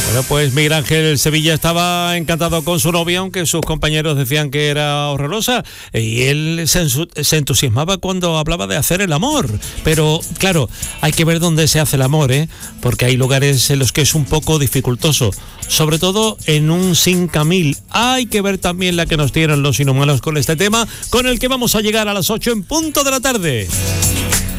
Bueno, pues Miguel Ángel Sevilla estaba encantado con su novia, aunque sus compañeros decían que era horrorosa, y él se entusiasmaba cuando hablaba de hacer el amor. Pero, claro, hay que ver dónde se hace el amor, porque hay lugares en los que es un poco dificultoso, sobre todo en un 5000. Hay que ver también la que nos tienen los inhumanos con este tema, con el que vamos a llegar a las 8 en punto de la tarde.